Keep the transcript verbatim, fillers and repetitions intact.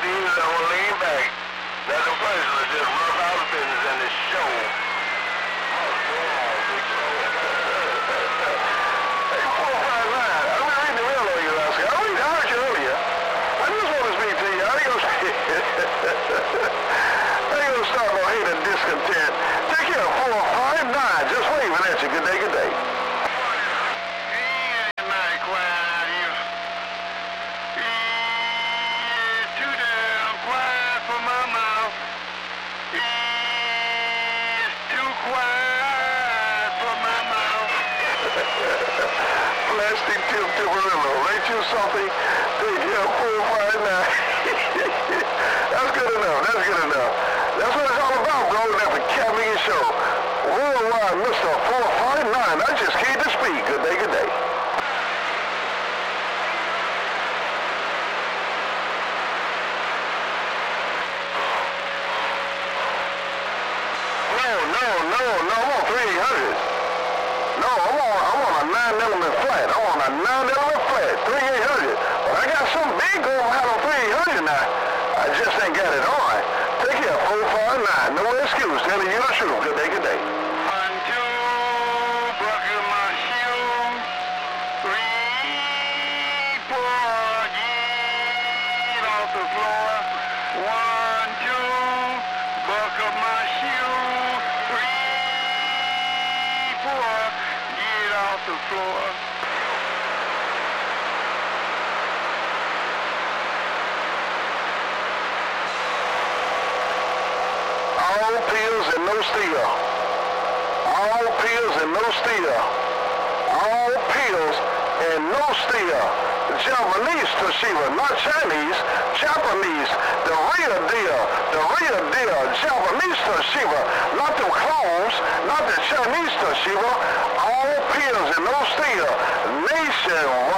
it easy, I'm gonna lean back. Nothing personal, just rough house business in this show. Hey, four five nine, I'm gonna read the mail on you, Lasky. I read, I heard you earlier. I just want to speak to you. I ain't gonna I ain't gonna start no hate and discontent. Take care of four five nine, just waving at you. Good day, good day. Plastic tip Tiparillo. Ain't you something? Take care of four five nine. That's good enough. That's good enough. That's what it's all about, bro. That's a Caviar show. Worldwide, Mister four five nine. I just came to speak. Good day, good day. No, no, no, no. I'm on three eight hundred. No, I'm on, I'm on a nine element flat. I'm on a nine element flat, three eight hundred. But I got some big going out on three eight hundred now. I just ain't got it on. Take care, four five nine. No excuse. Telling you the truth. Good day, good day. One, two, buckle my shoe. Three, four, get off the floor. One, two, buckle my shoe. Three, four, get off the floor. All pills and no steel. All pills and no steel. All pills and no steel. Japanese Toshiba, not Chinese. Japanese, the real deal. The real deal. Japanese Toshiba, not the clones, not the Chinese Toshiba. All pills and no steel. Nationwide.